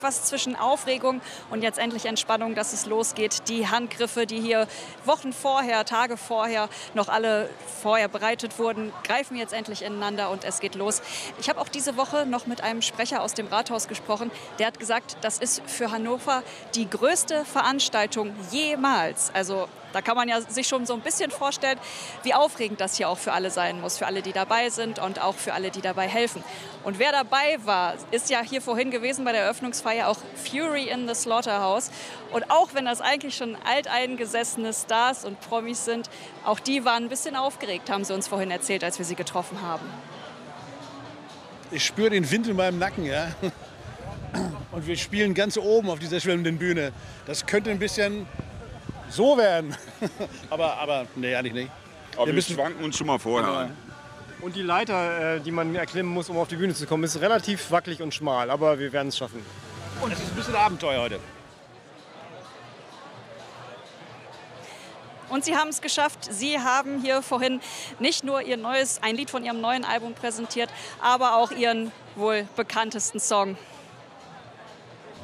Was zwischen Aufregung und jetzt endlich Entspannung, dass es losgeht. Die Handgriffe, die hier Wochen vorher, Tage vorher noch alle vorher bereitet wurden, greifen jetzt endlich ineinander und es geht los. Ich habe auch diese Woche noch mit einem Sprecher aus dem Rathaus gesprochen. Der hat gesagt, das ist für Hannover die größte Veranstaltung jemals. Also da kann man ja sich schon so ein bisschen vorstellen, wie aufregend das hier auch für alle sein muss. Für alle, die dabei sind und auch für alle, die dabei helfen. Und wer dabei war, ist ja hier vorhin gewesen bei der Eröffnungsfeier auch Fury in the Slaughterhouse. Und auch wenn das eigentlich schon alteingesessene Stars und Promis sind, auch die waren ein bisschen aufgeregt, haben sie uns vorhin erzählt, als wir sie getroffen haben. Ich spüre den Wind in meinem Nacken, ja. Und wir spielen ganz oben auf dieser schwimmenden Bühne. Das könnte ein bisschen so werden. aber nee, eigentlich nicht. Aber wir schwanken uns schon mal vorher an. Und die Leiter, die man erklimmen muss, um auf die Bühne zu kommen, ist relativ wackelig und schmal. Aber wir werden es schaffen. Und es ist ein bisschen Abenteuer heute. Und sie haben es geschafft. Sie haben hier vorhin nicht nur ein Lied von ihrem neuen Album präsentiert, aber auch ihren wohl bekanntesten Song.